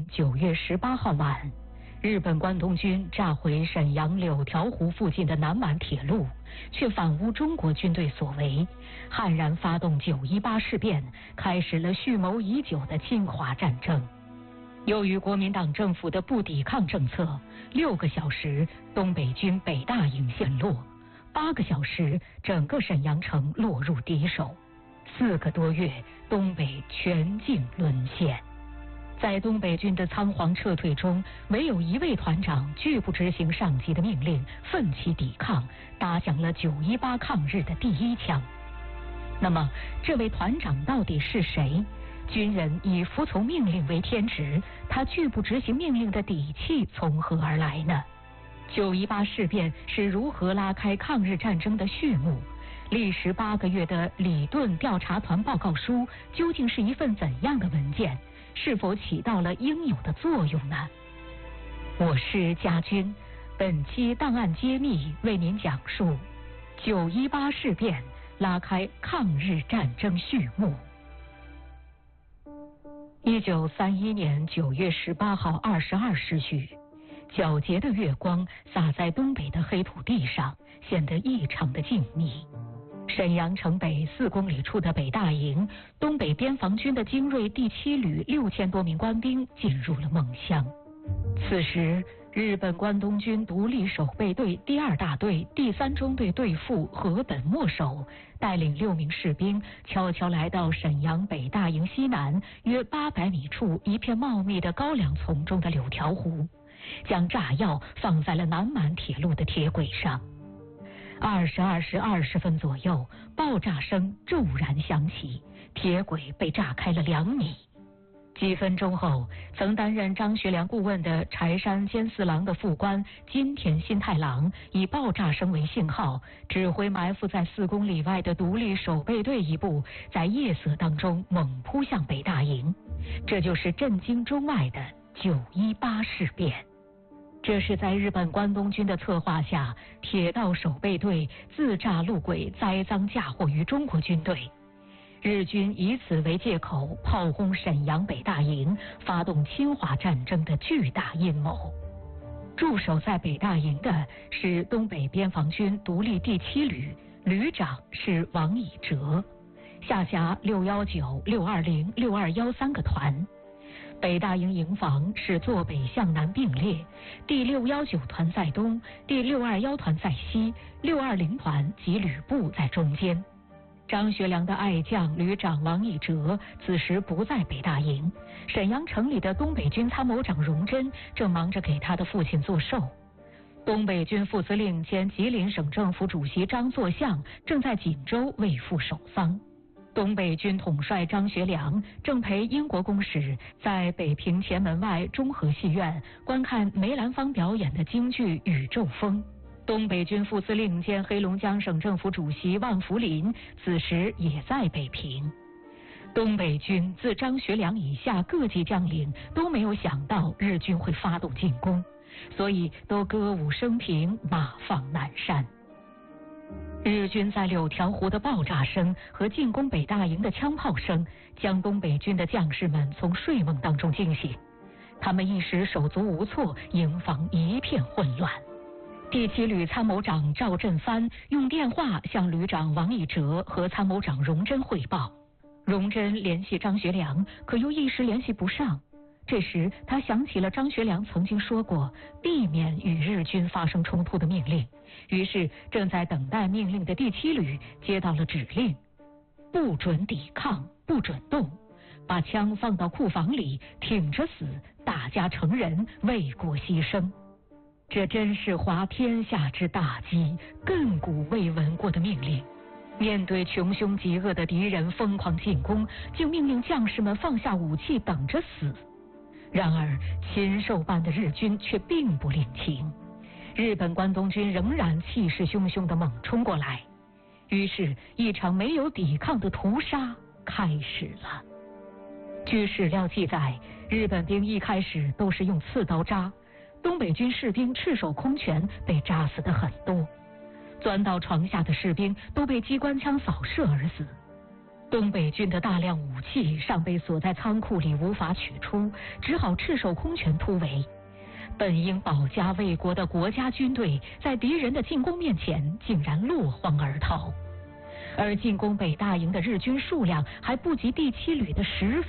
9月18号晚，日本关东军炸毁沈阳柳条湖附近的南满铁路，却反诬中国军队所为，悍然发动918事变，开始了蓄谋已久的侵华战争。由于国民党政府的不抵抗政策，6个小时东北军北大营陷落，8个小时整个沈阳城落入敌手，4个多月东北全境沦陷。在东北军的仓皇撤退中，唯有一位团长拒不执行上级的命令，奋起抵抗，打响了918抗日的第一枪。那么，这位团长到底是谁？军人以服从命令为天职，他拒不执行命令的底气从何而来呢？918事变是如何拉开抗日战争的序幕？历时8个月的李顿调查团报告书究竟是一份怎样的文件？是否起到了应有的作用呢？我是家军，本期档案揭秘为您讲述918事变拉开抗日战争序幕。1931年9月18号22时许，皎洁的月光洒在东北的黑土地上，显得异常的静谧。沈阳城北4公里处的北大营，东北边防军的精锐第7旅6000多名官兵进入了梦乡。此时，日本关东军独立守备队第2大队第3中队队副河本默守带领6名士兵，悄悄来到沈阳北大营西南约800米处一片茂密的高粱丛中的柳条湖，将炸药放在了南满铁路的铁轨上。22时20分左右，爆炸声骤然响起，铁轨被炸开了2米。几分钟后，曾担任张学良顾问的柴山监四郎的副官金田新太郎以爆炸声为信号，指挥埋伏在4公里外的独立守备队一部，在夜色当中猛扑向北大营。这就是震惊中外的918事变。这是在日本关东军的策划下，铁道守备队自炸路轨，栽赃嫁祸于中国军队。日军以此为借口，炮轰沈阳北大营，发动侵华战争的巨大阴谋。驻守在北大营的是东北边防军独立第7旅，旅长是王以哲，下辖619、620、6213个团。北大营营房是坐北向南并列，第619团在东，第621团在西，620团及旅部在中间。张学良的爱将旅长王以哲此时不在北大营，沈阳城里的东北军参谋长荣臻正忙着给他的父亲做寿。东北军副司令兼吉林省政府主席张作相正在锦州为父守丧。东北军统帅张学良正陪英国公使在北平前门外中和戏院观看梅兰芳表演的京剧《宇宙风》。东北军副司令兼黑龙江省政府主席万福林此时也在北平。东北军自张学良以下各级将领都没有想到日军会发动进攻，所以都歌舞升平，马放南山。日军在柳条湖的爆炸声和进攻北大营的枪炮声，将东北军的将士们从睡梦当中惊醒，他们一时手足无措，营房一片混乱。第7旅参谋长赵振藩用电话向旅长王以哲和参谋长荣臻汇报，荣臻联系张学良，可又一时联系不上。这时他想起了张学良曾经说过避免与日军发生冲突的命令，于是正在等待命令的第7旅接到了指令：不准抵抗，不准动，把枪放到库房里，挺着死，大家成人，为国牺牲。这真是滑天下之大稽，亘古未闻过的命令。面对穷凶极恶的敌人疯狂进攻，竟命令将士们放下武器，等着死。然而禽兽般的日军却并不领情，日本关东军仍然气势汹汹地猛冲过来，于是一场没有抵抗的屠杀开始了。据史料记载，日本兵一开始都是用刺刀扎，东北军士兵赤手空拳，被扎死的很多，钻到床下的士兵都被机关枪扫射而死。 东北军的大量武器尚被锁在仓库里无法取出，只好赤手空拳突围。本应保家卫国的国家军队，在敌人的进攻面前竟然落荒而逃。而进攻北大营的日军数量还不及第7旅的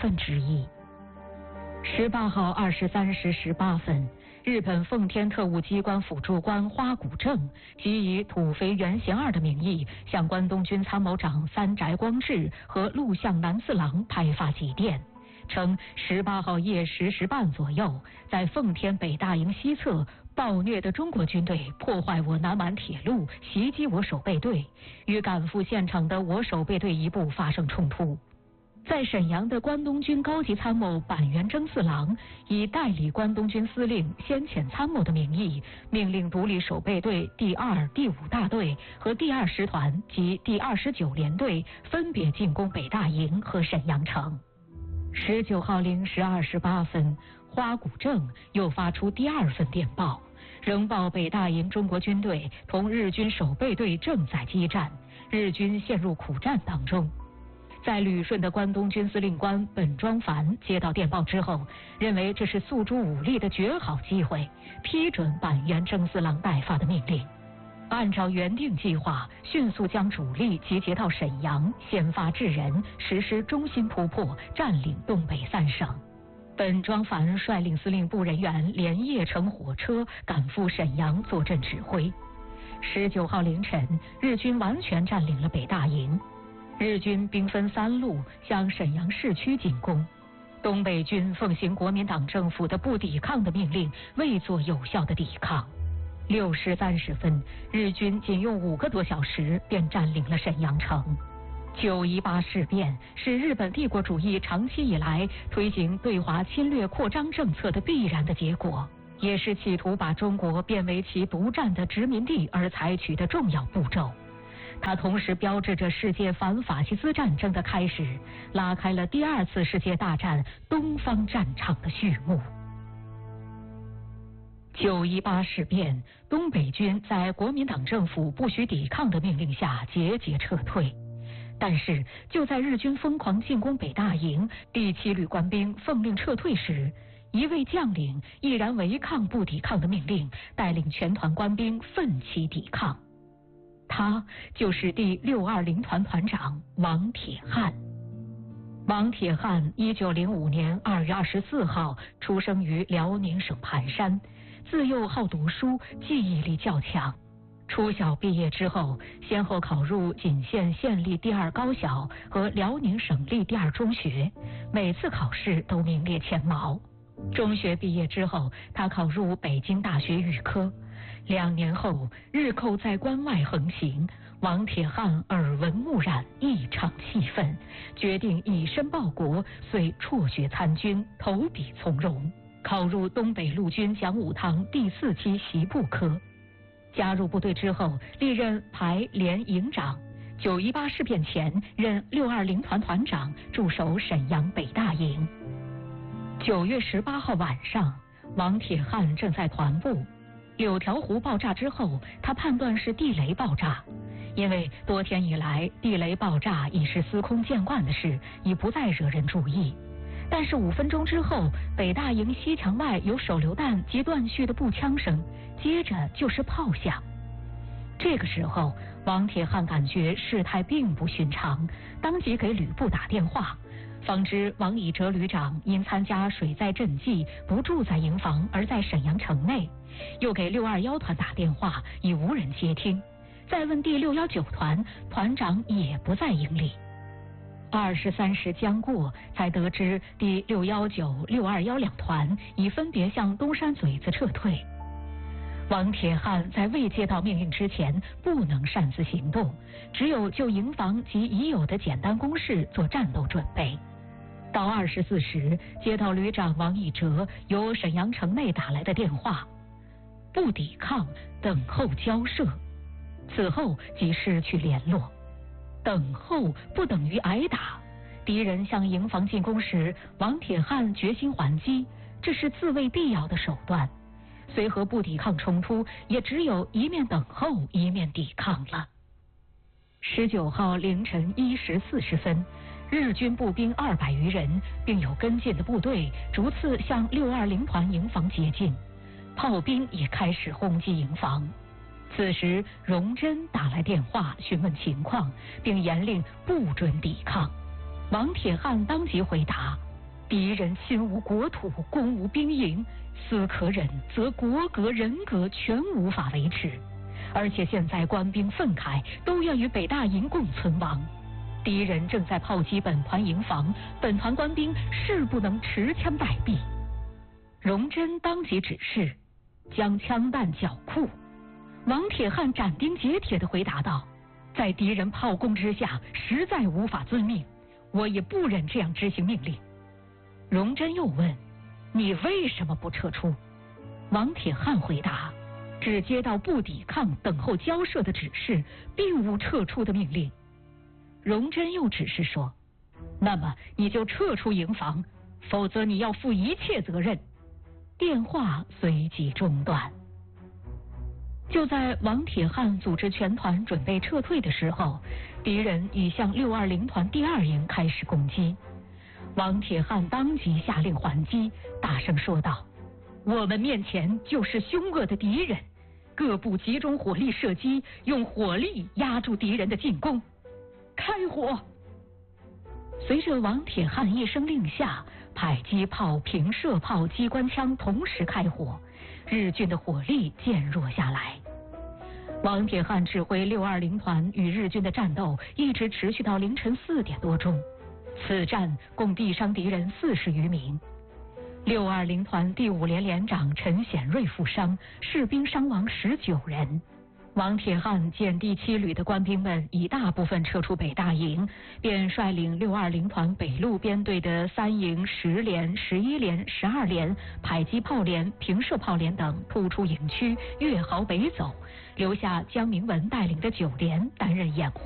1/10。18号23时18分，日本奉天特务机关辅助官花谷正即以土肥原贤二的名义，向关东军参谋长三宅光治和陆相南四郎派发急电，称18号夜10时半左右，在奉天北大营西侧暴虐的中国军队破坏我南满铁路，袭击我守备队，与赶赴现场的我守备队一部发生冲突。在沈阳的关东军高级参谋板垣征四郎以代理关东军司令先遣参谋的名义，命令独立守备队第2、第5大队和第2师团及第29联队分别进攻北大营和沈阳城。19号0时28分，花谷正又发出第2份电报，仍报北大营中国军队同日军守备队正在激战，日军陷入苦战当中。在旅顺的关东军司令官本庄繁接到电报之后，认为这是诉诸武力的绝好机会，批准板垣征四郎代发的命令。按照原定计划，迅速将主力集结到沈阳，先发制人，实施中心突破，占领东北3省。本庄繁率领司令部人员连夜乘火车赶赴沈阳坐镇指挥。19号凌晨，日军完全占领了北大营。日军兵分3路向沈阳市区进攻，东北军奉行国民党政府的不抵抗的命令，未做有效的抵抗。6时30分，日军仅用5个多小时便占领了沈阳城。9·18事变是日本帝国主义长期以来推行对华侵略扩张政策的必然的结果，也是企图把中国变为其独占的殖民地而采取的重要步骤。它同时标志着世界反法西斯战争的开始，拉开了第2次世界大战东方战场的序幕。9·18事变，东北军在国民党政府不许抵抗的命令下节节撤退。但是就在日军疯狂进攻北大营，第7旅官兵奉令撤退时，一位将领毅然违抗不抵抗的命令，带领全团官兵奋起抵抗。他就是第620团团长王铁汉。王铁汉1905年2月24号出生于辽宁省盘山，自幼好读书，记忆力较强。初小毕业之后，先后考入锦县县立第2高小和辽宁省立第2中学，每次考试都名列前茅。中学毕业之后，他考入北京大学预科。2年后，日寇在关外横行，王铁汉耳闻目染，异常气愤，决定以身报国，遂辍学参军，投笔从戎，考入东北陆军讲武堂第4期袭部科。加入部队之后，历任排连营长。9·18事变前，任620团团长，驻守沈阳北大营。9月18号晚上，王铁汉正在团部。柳条湖爆炸之后，他判断是地雷爆炸，因为多天以来地雷爆炸已是司空见惯的事，已不再惹人注意。但是5分钟之后，北大营西墙外有手榴弹及断续的步枪声，接着就是炮响。这个时候，王铁汉感觉事态并不寻常，当即给旅部打电话，方知王以哲旅长因参加水灾赈济不住在营房，而在沈阳城内。又给621团打电话，已无人接听。再问第619团，团长也不在营里。23时将过，才得知第619、621两团已分别向东山嘴子撤退。王铁汉在未接到命令之前，不能擅自行动，只有就营房及已有的简单工事做战斗准备。到24时，接到旅长王以哲由沈阳城内打来的电话，不抵抗，等候交涉。此后即失去联络。等候不等于挨打，敌人向营房进攻时，王铁汉决心还击，这是自卫必要的手段。虽和不抵抗冲突，也只有一面等候，一面抵抗了。 19号凌晨1时40分，日军步兵200余人，并有跟进的部队逐次向620团营房接近，炮兵也开始轰击营房。此时，荣臻打来电话询问情况，并严令不准抵抗。王铁汉当即回答：“敌人侵无国土，攻无兵营，斯可忍，则国格人格全无法维持。而且现在官兵愤慨，都愿与北大营共存亡。敌人正在炮击本团营房，本团官兵誓不能持枪待毙。”荣臻当即指示将枪弹缴库。王铁汉斩钉截铁地回答道：“在敌人炮攻之下，实在无法遵命，我也不忍这样执行命令。”荣臻又问：“你为什么不撤出？”王铁汉回答：“只接到不抵抗、等候交涉的指示，并无撤出的命令。”荣臻又指示说：“那么你就撤出营房，否则你要负一切责任。”电话随即中断。就在王铁汉组织全团准备撤退的时候，敌人已向620团第2营开始攻击。王铁汉当即下令还击，大声说道：“我们面前就是凶恶的敌人，各部集中火力射击，用火力压住敌人的进攻，开火！”随着王铁汉一声令下，迫击炮、平射炮、机关枪同时开火，日军的火力渐弱下来。王铁汉指挥620团与日军的战斗一直持续到凌晨4点多钟，此战共毙伤敌人40余名。620团第5连连长陈显瑞负伤，士兵伤亡19人。王铁汉见第7旅的官兵们已大部分撤出北大营，便率领620团北路编队的3营10连、11连、12连、迫击炮连、平射炮连等突出营区，越壕北走，留下江明文带领的9连担任掩护。